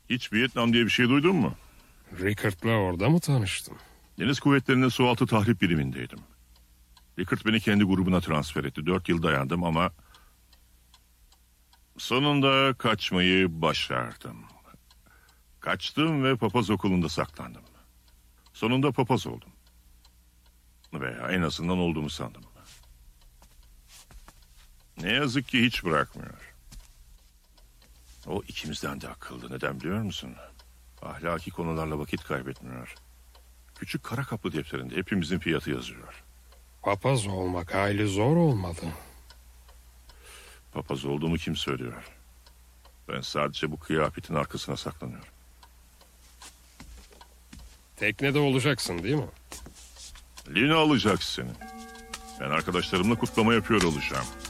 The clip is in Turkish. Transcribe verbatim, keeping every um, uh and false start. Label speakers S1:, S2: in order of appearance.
S1: Hiç Vietnam diye bir şey duydun mu?
S2: Rickard'la orada mı tanıştın?
S1: Deniz kuvvetlerinin sualtı tahrip birimindeydim. Rickard beni kendi grubuna transfer etti. Dört yıl dayandım ama... sonunda kaçmayı başardım. Kaçtım ve papaz okulunda saklandım. Sonunda papaz oldum. Veya en azından olduğumu sandım. Ne yazık ki hiç bırakmıyor. O ikimizden de akıllı. Neden biliyor musun? Ahlaki konularla vakit kaybetmiyor. Küçük kara kaplı defterinde hepimizin fiyatı yazıyor.
S2: Papaz olmak hayli zor olmalı.
S1: Papaz olduğumu kim söylüyor? Ben sadece bu kıyafetin arkasına saklanıyorum.
S2: Teknede olacaksın değil mi?
S1: Lina alacak seni. Ben arkadaşlarımla kutlama yapıyor olacağım.